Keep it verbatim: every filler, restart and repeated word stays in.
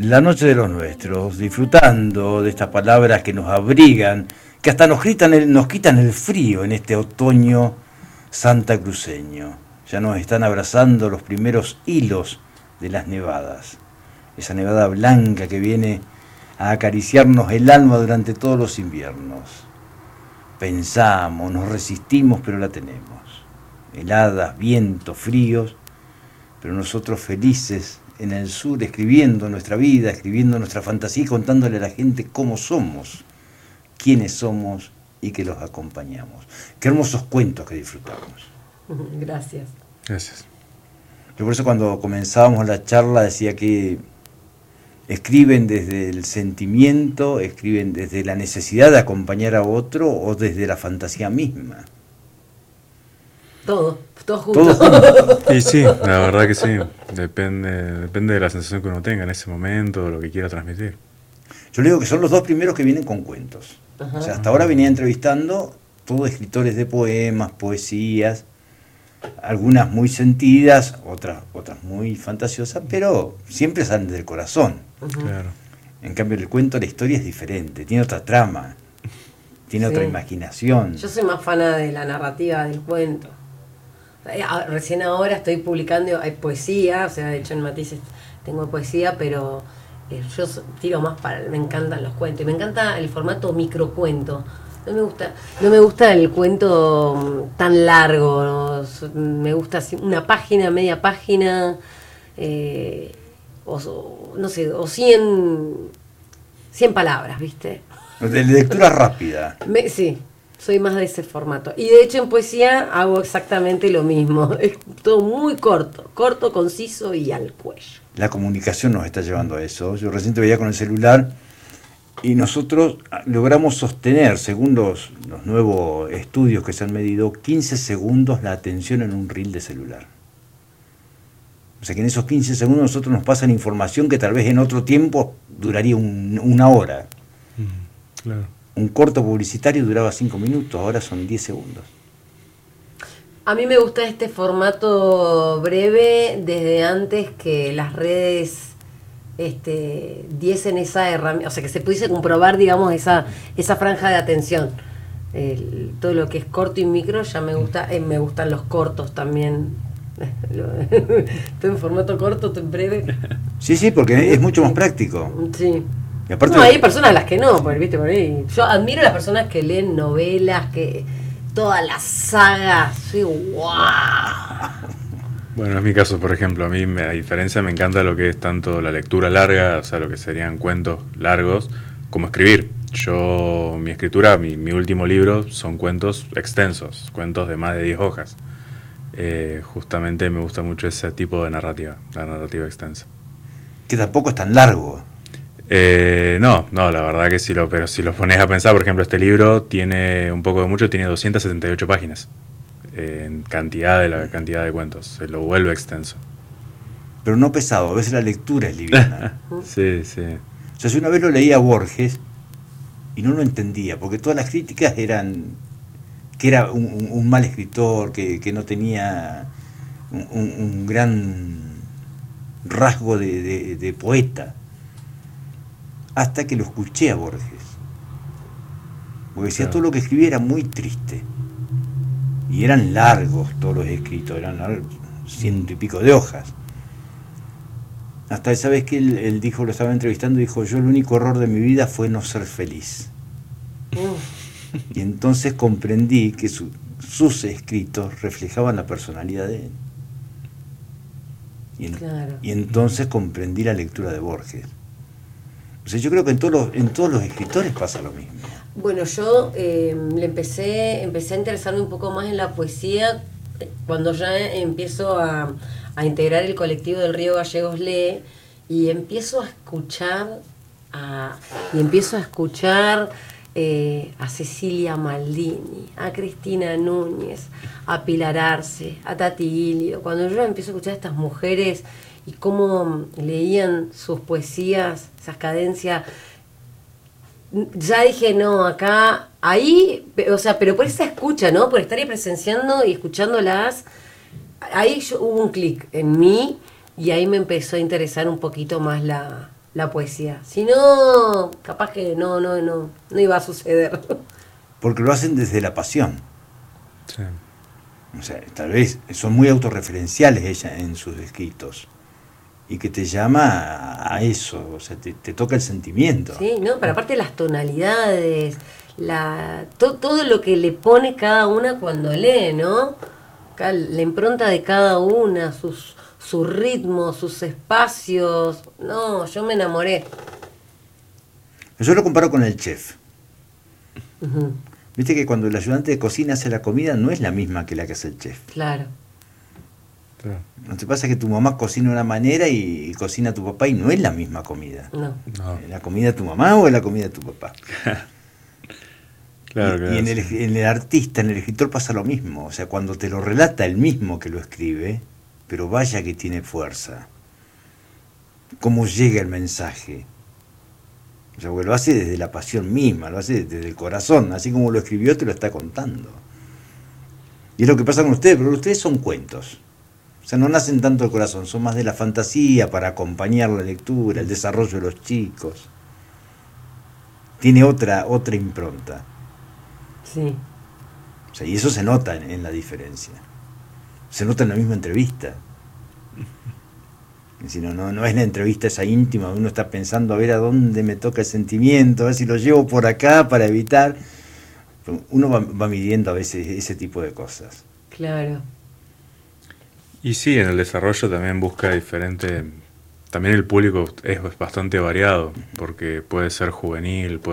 La noche de los nuestros, disfrutando de estas palabras que nos abrigan, que hasta nos quitan el, nos quitan el frío en este otoño santacruceño. Ya nos están abrazando los primeros hilos de las nevadas. Esa nevada blanca que viene a acariciarnos el alma durante todos los inviernos. Pensamos, nos resistimos, pero la tenemos. Heladas, vientos, fríos, pero nosotros felices en el sur, escribiendo nuestra vida, escribiendo nuestra fantasía y contándole a la gente cómo somos, quiénes somos y que los acompañamos. Qué hermosos cuentos que disfrutamos. Gracias. Gracias. Yo por eso cuando comenzábamos la charla decía que escriben desde el sentimiento, escriben desde la necesidad de acompañar a otro o desde la fantasía misma. Todo, todo junto. Todo junto. Y sí, la verdad que sí. Depende, depende de la sensación que uno tenga en ese momento, lo que quiera transmitir. Yo le digo que son los dos primeros que vienen con cuentos. Ajá. O sea, hasta ahora venía entrevistando todos escritores de poemas, poesías, algunas muy sentidas, otras, otras muy fantasiosas, pero siempre salen del corazón. Uh-huh. Claro. En cambio, el cuento, la historia es diferente, tiene otra trama, tiene Sí. otra imaginación. Yo soy más fana de la narrativa del cuento. Recién ahora estoy publicando, hay poesía, o sea, de hecho en Matices tengo poesía, pero eh, yo tiro más para, me encantan los cuentos, y me encanta el formato microcuento. No me gusta, no me gusta el cuento tan largo, ¿no? Me gusta así una página, media página, eh, o no sé, o cien, cien palabras, ¿viste? De lectura rápida. Me, sí. Soy más de ese formato. Y de hecho en poesía hago exactamente lo mismo. Es todo muy corto, corto, conciso y al cuello. La comunicación nos está llevando a eso. Yo recién te veía con el celular y nosotros logramos sostener, según los, los nuevos estudios que se han medido, quince segundos la atención en un reel de celular. O sea que en esos quince segundos nosotros nos pasan información que tal vez en otro tiempo duraría un, una hora. Mm, claro. Un corto publicitario duraba cinco minutos, ahora son diez segundos. A mí me gusta este formato breve desde antes que las redes este, diesen esa herramienta, o sea, que se pudiese comprobar, digamos, esa, esa franja de atención. El, todo lo que es corto y micro ya me gusta, eh, me gustan los cortos también. Estoy en formato corto, estoy en breve. Sí, sí, porque es mucho más práctico. Sí. Y aparte, No, hay personas a las que no, porque, ¿viste? Por ahí. Yo admiro a las personas que leen novelas, que todas las sagas, sí, ¡wow! Bueno, es mi caso, por ejemplo, a mí, me, a diferencia, me encanta lo que es tanto la lectura larga, o sea, lo que serían cuentos largos, como escribir. Yo, mi escritura, mi, mi último libro, son cuentos extensos, cuentos de más de diez hojas. Eh, justamente me gusta mucho ese tipo de narrativa, la narrativa extensa. que tampoco es tan largo. Eh, no, no, la verdad que sí, lo, pero si lo pones a pensar, por ejemplo, este libro tiene un poco de mucho, tiene doscientas setenta y ocho páginas eh, en cantidad de la cantidad de cuentos, se lo vuelve extenso. Pero no pesado, a veces la lectura es liviana. Sí, sí. O sea, yo una vez lo leía a Borges y no lo entendía, porque todas las críticas eran que era un, un, un mal escritor, que, que no tenía un, un, un gran rasgo de, de, de poeta. Hasta que lo escuché a Borges. Porque decía, Claro. todo lo que escribía era muy triste. Y eran largos todos los escritos, eran largos, ciento y pico de hojas. Hasta esa vez que él, él dijo, lo estaba entrevistando, dijo, yo el único error de mi vida fue no ser feliz. Y entonces comprendí que su, sus escritos reflejaban la personalidad de él. Y, en, Claro. y entonces comprendí la lectura de Borges. O sea, yo creo que en todos los, en todos los escritores pasa lo mismo. Bueno, yo eh, le empecé, empecé a interesarme un poco más en la poesía cuando ya empiezo a, a integrar el colectivo del Río Gallegos Lee y empiezo a escuchar a, y empiezo a escuchar eh, a Cecilia Maldini, a Cristina Núñez, a Pilar Arce, a Tati Ilio. Cuando yo empiezo a escuchar a estas mujeres y cómo leían sus poesías, esas cadencias, ya dije, no, acá, ahí, o sea, pero por esa escucha, ¿no? Por estar ahí presenciando y escuchándolas, ahí yo, hubo un clic en mí y ahí me empezó a interesar un poquito más la, la poesía. Si no, capaz que no, no, no, no iba a suceder. Porque lo hacen desde la pasión. Sí. O sea, tal vez son muy autorreferenciales ella en sus escritos. Y que te llama a, a eso, o sea, te, te toca el sentimiento. Sí, no, pero aparte las tonalidades, la to, todo lo que le pone cada una cuando lee, ¿no? Ca- La impronta de cada una, sus, su ritmo, sus espacios. No, yo me enamoré. Yo lo comparo con el chef. Ujú, Viste que cuando el ayudante de cocina hace la comida no es la misma que la que hace el chef. claro. Claro. ¿No te pasa que tu mamá cocina de una manera y, y cocina tu papá y no es la misma comida? No. No. ¿Es la comida de tu mamá o es la comida de tu papá? Claro, y claro, y en, el, sí. en el artista, en el escritor pasa lo mismo. O sea, cuando te lo relata el mismo que lo escribe, pero vaya que tiene fuerza. Cómo llega el mensaje. O sea, porque lo hace desde la pasión misma, lo hace desde el corazón. Así como lo escribió, te lo está contando. Y es lo que pasa con ustedes, pero ustedes son cuentos. O sea, no nacen tanto del corazón, son más de la fantasía para acompañar la lectura, el desarrollo de los chicos. Tiene otra, otra impronta. Sí. O sea, y eso se nota en, en la diferencia. Se nota en la misma entrevista. Es decir, no, no, no es la entrevista esa íntima, donde uno está pensando a ver a dónde me toca el sentimiento, a ver si lo llevo por acá para evitar. Uno va, va midiendo a veces ese tipo de cosas. Claro. Y sí, en el desarrollo también busca diferente. También el público es bastante variado, porque puede ser juvenil, puede